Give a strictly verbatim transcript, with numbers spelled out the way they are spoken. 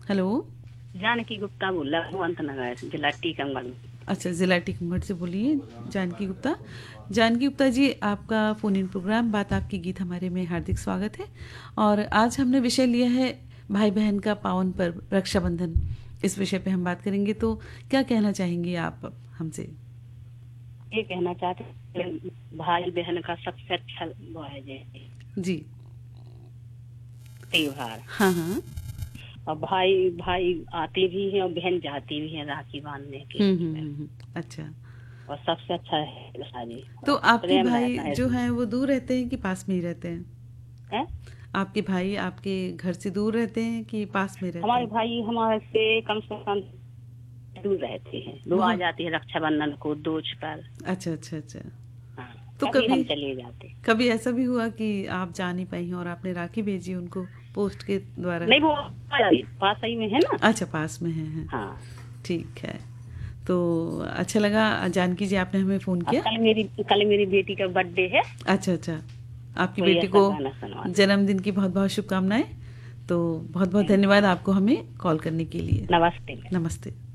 Hello. Janaki Gupta बोल रहा हूँ, अंतनगर जिला टीकमगढ़। अच्छा, ज़िला टीकमगढ़ से बोलिए जानकी गुप्ता। जानकी गुप्ता जी, आपका फ़ोन इन प्रोग्राम बात आपकी गीत हमारे में हार्दिक स्वागत है। और आज हमने विषय लिया है भाई बहन का पावन पर्व रक्षाबंधन। इस विषय पे हम बात करेंगे, तो क्या कहना चाहेंगी आप हमसे? ये कहना चाहते हैं, भाई बहन का सबसे अच्छा वो है जे जी। त्योहार। हाँ हाँ। और भाई भाई आते भी हैं और बहन जाती भी है राखी बांधने के हम्म लिए। हम्म हम्म, अच्छा। और सबसे अच्छा है शादी, तो आपके प्रेम भाई रहता है जो इसमें। हैं वो दूर रहते हैं कि पास में ही रहते हैं? है? आपके भाई आपके घर से दूर रहते हैं कि पास में रहते हमारे हैं? भाई हमारे से कम से कम दूर रहते हैं, दो आ बहुत। जाती है रक्षाबंधन को दोज पर। अच्छा अच्छा अच्छा। हाँ, तो कभी कभी हम चले जाते। कभी ऐसा भी हुआ कि आप जा नहीं पाई हैं और आपने राखी भेजी उनको पोस्ट के द्वारा? नहीं, वो पास ही में है ना। अच्छा, पास में है, है। हाँ। ठीक है। तो अच्छा लगा जानकी जी आपने हमें फ़ोन और किया। कल मेरी कल मेरी बेटी का बर्थडे है। अच्छा अच्छा। आपकी कोई बेटी ऐसा को गाना सुनवा दो। जन्मदिन की बहुत बहुत शुभकामनाएं। तो बहुत बहुत थैंक धन्यवाद यू। आपको हमें कॉल करने के लिए। नमस्ते। नमस्ते।